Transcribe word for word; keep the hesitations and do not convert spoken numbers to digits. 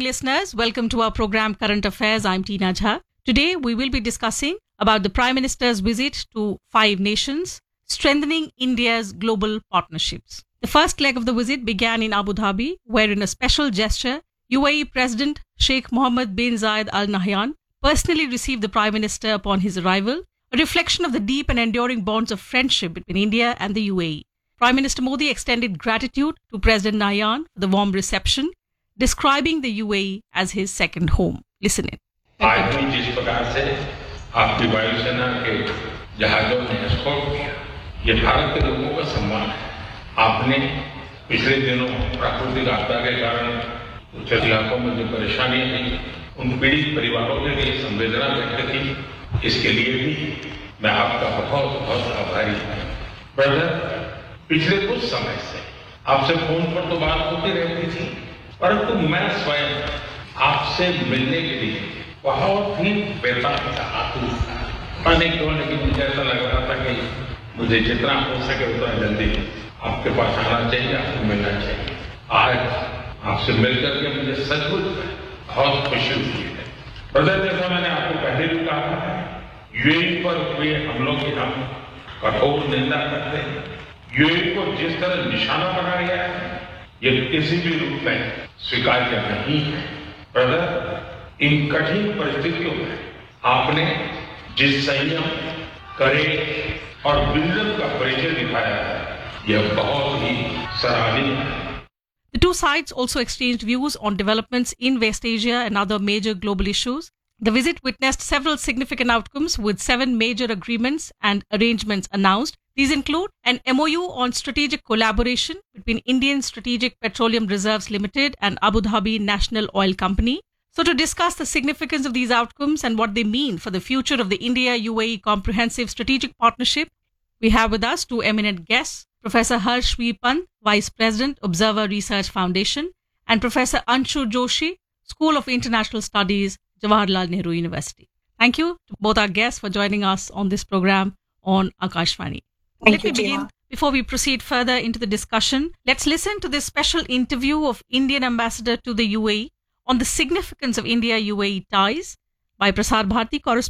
listeners. Welcome to our program Current Affairs. I'm Tina Jha. Today, we will be discussing about the Prime Minister's visit to five nations, strengthening India's global partnerships. The first leg of the visit began in Abu Dhabi, where in a special gesture, U A E President Sheikh Mohammed bin Zayed Al Nahyan personally received the Prime Minister upon his arrival, a reflection of the deep and enduring bonds of friendship between India and the U A E. Prime Minister Modi extended gratitude to President Nahyan for the warm reception, describing the U A E as his second home. Listen in. आज भी जिस प्रकार से आपकी वायुसेना के जहाजों ने एस्कॉर्ट किया, ये भारत के लोगों का सम्मान है। आपने पिछले दिनों प्राकृतिक आपदा के कारण कुछ इलाकों में जो परेशानियां हुई, उन पीड़ित परिवारों के लिए संवेदना व्यक्त की। इसके लिए भी मैं आपका बहुत बहुत आभारी हूँ। ब्रदर, पिछले कुछ समय से आपसे फोन पर तो बात होती रहती थी, परंतु मैं स्वयं आपसे मिलने के लिए बहुत ही बेताब था, आतुर था। अनेक दो लेकिन मुझे ऐसा लग रहा था कि मुझे जितना हो सके उतना जल्दी आपके पास आना चाहिए, आपको मिलना चाहिए। आज आपसे मिलकर के मुझे सचमुच बहुत खुशी हुई है। ब्रदर, जैसा मैंने आपको पहले भी कहा है, यूएई पर हुए हमलों की हम कठोर निंदा करते हैं। यूएई को जिस तरह निशाना बनाया गया है, ये किसी भी रूप में स्वीकार्य नहीं है। ब्रदर, इन कठिन परिस्थितियों में आपने जिस संयम, करेज और विजन का परिचय दिखाया है, यह बहुत ही सराहनीय है। The two sides also exchanged views on developments in West Asia and other major global issues. The visit witnessed several significant outcomes, with seven major agreements and arrangements announced. These include an M O U on strategic collaboration between Indian Strategic Petroleum Reserves Limited and Abu Dhabi National Oil Company. So to discuss the significance of these outcomes and what they mean for the future of the India-U A E Comprehensive Strategic Partnership, we have with us two eminent guests, Professor Harsh V. Pant, Vice President, Observer Research Foundation, and Professor Anshu Joshi, School of International Studies, Jawaharlal Nehru University. Thank you to both our guests for joining us on this program on Akashvani. Thank Let you, me begin. Tina. Before we proceed further into the discussion, let's listen to this special interview of Indian Ambassador to the U A E on the significance of India-U A E ties by Prasar Bharati correspondent